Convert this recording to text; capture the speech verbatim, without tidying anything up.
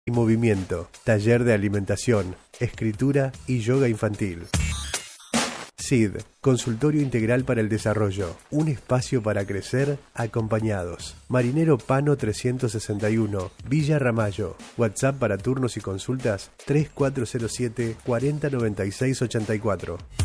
y movimiento, taller de alimentación, escritura y yoga infantil. S I D, Consultorio Integral para el Desarrollo, un espacio para crecer acompañados. Marinero Pano trescientos sesenta y uno, Villa Ramallo. WhatsApp para turnos y consultas tres cuatro cero siete, cuarenta noventa y seis ochenta y cuatro.